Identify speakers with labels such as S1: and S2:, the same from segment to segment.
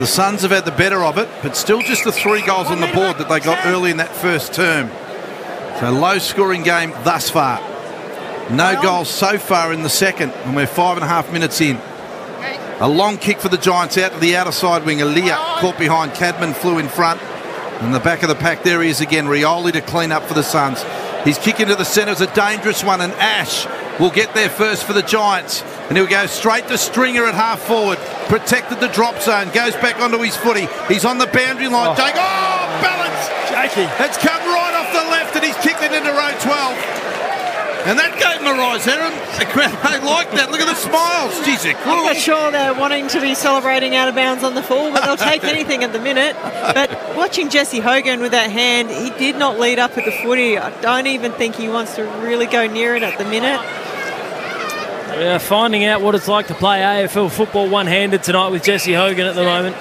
S1: The Suns have had the better of it, but still just the 3 goals on the board that they got early in that first term. So low-scoring game thus far. No goals so far in the second, and we're 5.5 minutes in. A long kick for the Giants out to the outer side wing. Aaliyah caught behind. Cadman flew in front. In the back of the pack, there he is again. Rioli to clean up for the Suns. His kick into the centre is a dangerous one, and Ash will get there first for the Giants. And he'll go straight to Stringer at half forward. Protected the drop zone. Goes back onto his footy. He's on the boundary line. Balance!
S2: Jakey.
S1: It's come right off the left, and he's kicked it into row 12. And that gave him a rise, Aaron. The crowd don't like that. Look at the smiles. Jeez, they're cool.
S3: I'm not sure they're wanting to be celebrating out of bounds on the full, but they'll take anything at the minute. But watching Jesse Hogan with that hand, he did not lead up at the footy. I don't even think he wants to really go near it at the minute.
S2: We are finding out what it's like to play AFL football one-handed tonight with Jesse Hogan at the moment.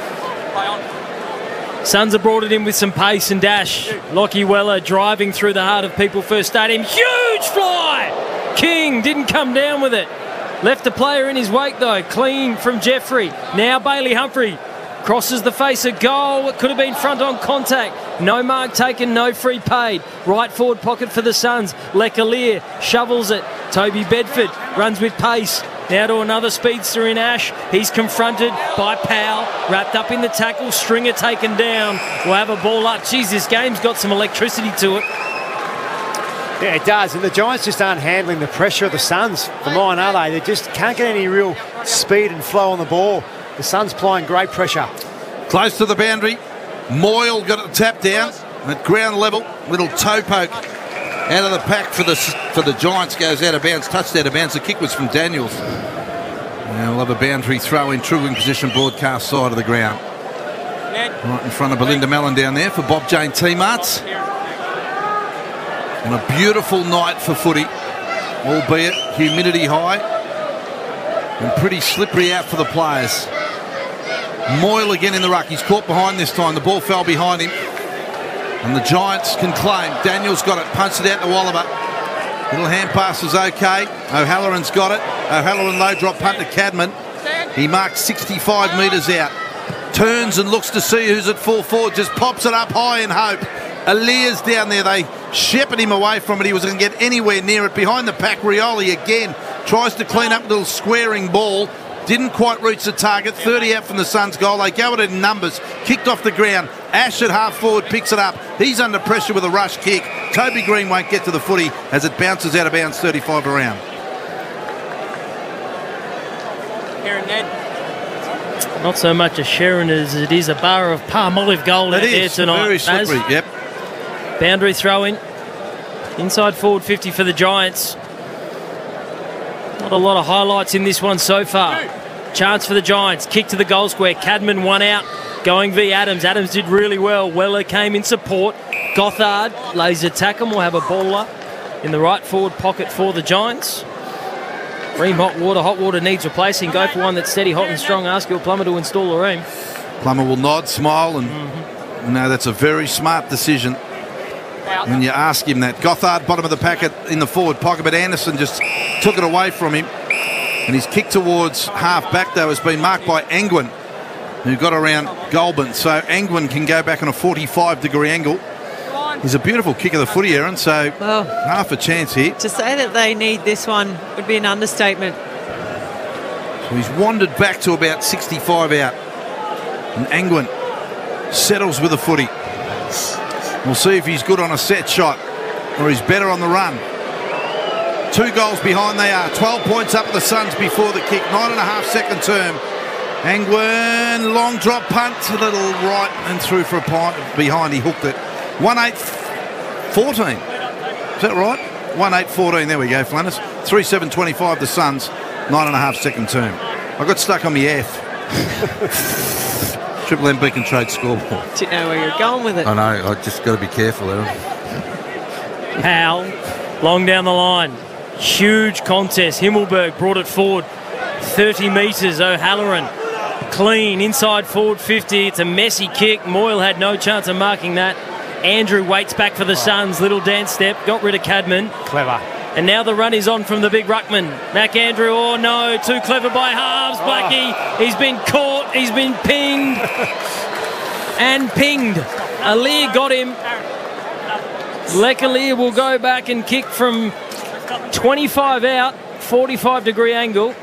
S2: Suns have brought it in with some pace and dash. Lockie Weller driving through the heart of People First Stadium. Huge fly! King didn't come down with it. Left a player in his wake though. Clean from Jeffrey. Now Bailey Humphrey crosses the face of goal. It could have been front on contact. No mark taken, no free paid. Right forward pocket for the Suns. Lecalier shovels it. Toby Bedford runs with pace. Now to another speedster in Ash. He's confronted by Powell. Wrapped up in the tackle. Stringer taken down. We'll have a ball up. Geez, this game's got some electricity to it.
S4: Yeah, it does. And the Giants just aren't handling the pressure of the Suns for mine, are they? They just can't get any real speed and flow on the ball. The Suns applying great pressure.
S1: Close to the boundary. Moyle got it tapped down at ground level. Little toe poke out of the pack for the Giants. Goes out of bounds, touched out of bounds. The kick was from Daniels. Now we'll have a boundary throw in, true wing position, broadcast side of the ground. Right in front of Belinda Mellon down there for Bob Jane T-Marts. And a beautiful night for footy, albeit humidity high and pretty slippery out for the players. Moyle again in the ruck. He's caught behind this time. The ball fell behind him. And the Giants can claim. Daniels got it. Punched it out to Oliver. Little hand pass was okay. O'Halloran's got it. O'Halloran low drop punt to Cadman. He marked 65 metres out. Turns and looks to see who's at full forward. Just pops it up high in hope. Alia's down there. They shepherd him away from it. He wasn't going to get anywhere near it. Behind the pack, Rioli again tries to clean up a little squaring ball. Didn't quite reach the target. 30 out from the Suns' goal. They go at it in numbers. Kicked off the ground. Ash at half forward picks it up. He's under pressure with a rush kick. Toby Green won't get to the footy as it bounces out of bounds 35 around.
S3: Aaron Ned.
S2: Not so much a Sharon as it is a bar of palm olive gold out there tonight.
S1: Very slippery, yep.
S2: Boundary throw in. Inside forward 50 for the Giants. Not a lot of highlights in this one so far. Chance for the Giants. Kick to the goal square. Cadman one out. Going v Adams. Adams did really well. Weller came in support. Gothard lays a tackle. We'll have a baller in the right forward pocket for the Giants. Ream Hot Water needs replacing. Go for one that's steady, hot and strong. Ask your plumber to install a Ream.
S1: Plumber will nod, smile, and no, that's a very smart decision when you ask him that. Gothard, bottom of the packet in the forward pocket, but Anderson just took it away from him. And his kick towards half back, though, has been marked by Angwin, who got around Goulburn. So Angwin can go back on a 45-degree angle. He's a beautiful kick of the footy, Aaron, so half a chance here.
S3: To say that they need this one would be an understatement.
S1: So he's wandered back to about 65 out. And Angwin settles with the footy. We'll see if he's good on a set shot or he's better on the run. 2 goals behind they are. 12 points up at the Suns before the kick. 9.5 second term. Angwin, long drop punt, a little right and through for a punt behind. He hooked it. 1-8-14. Is that right? 1-8-14. There we go, Flanners. 3-7-25 the Suns. 9.5 second term. I got stuck on the F. Triple M Beacon Trade scoreboard.
S3: Do you know where you're going with it?
S1: I know. I just got to be careful, Aaron.
S2: Powell, long down the line. Huge contest. Himmelberg brought it forward 30 metres. O'Halloran clean inside forward 50. It's a messy kick. Moyle had no chance of marking that. Andrew waits back for the Suns. Little dance step. Got rid of Cadman.
S4: Clever.
S2: And now the run is on from the big ruckman. McAndrew, oh no, too clever by halves. Blackie, he's been caught, he's been pinged. And pinged. Aliir got him. Lecalier will go back and kick from 25 out, 45-degree angle.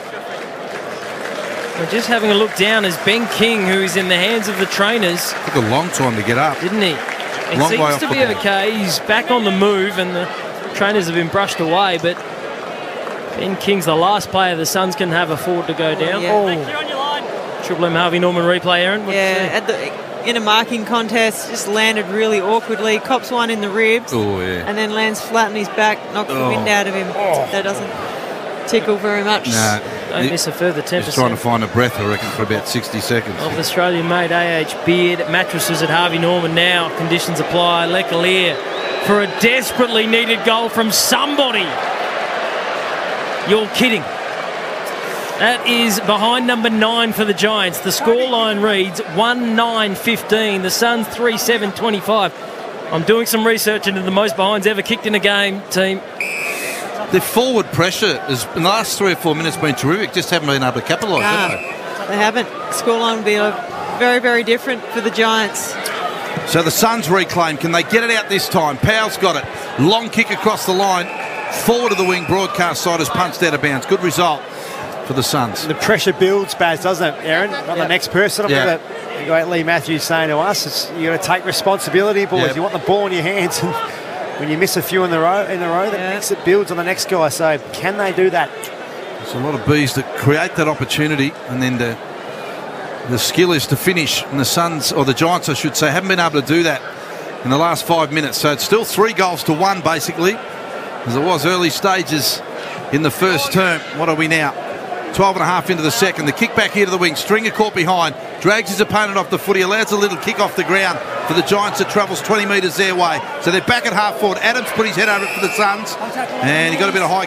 S2: We're just having a look down as Ben King, who is in the hands of the trainers.
S1: Took a long time to get up.
S2: Didn't he? It
S1: Long way
S2: seems
S1: off
S2: to
S1: the
S2: be
S1: ball.
S2: okay. He's back on the move and the trainers have been brushed away, but Ben King's the last player the Suns can have afford to go down.
S3: Yeah.
S2: Triple M Harvey Norman replay, Aaron.
S3: In a marking contest, just landed really awkwardly. Cops one in the ribs.
S1: Oh, yeah.
S3: And then lands flat on his back, knocks the wind out of him. That doesn't tickle very much.
S1: Nah,
S2: Don't miss a further 10%.
S1: he's trying to find a breath, I reckon, for about 60 seconds.
S2: Of Australian-made AH Beard mattresses at Harvey Norman now. Conditions apply. Lecalier for a desperately needed goal from somebody. You're kidding. That is behind number 9 for the Giants. The scoreline reads 1-9-15. The Suns 3-7-25. I'm doing some research into the most behinds ever kicked in a game, team.
S1: The forward pressure has, in the last 3 or 4 minutes, been terrific. Just haven't been able to capitalise, have they?
S3: They haven't. Scoreline will be very, very different for the Giants.
S1: So the Suns reclaim. Can they get it out this time? Powell's got it. Long kick across the line. Forward of the wing. Broadcast side has punched out of bounds. Good result for the Suns.
S4: The pressure builds, Baz, doesn't it, Aaron? Not the next person.
S1: Yeah.
S4: The great Lee Matthews saying to us, you got to take responsibility, boys.
S1: Yep.
S4: You want the ball in your hands. And when you miss a few in the row, that makes it builds on the next guy. So can they do that?
S1: There's a lot of bees that create that opportunity, and then the skill is to finish. And the Suns, or the Giants, I should say, haven't been able to do that in the last 5 minutes. So it's still 3 goals to 1, basically, as it was early stages in the first term. What are we now? 12 and a half into the second. The kick back here to the wing. Stringer caught behind. Drags his opponent off the footy. Allows a little kick off the ground for the Giants that travels 20 metres their way. So they're back at half forward. Adams put his head over it for the Suns. And he got a bit of high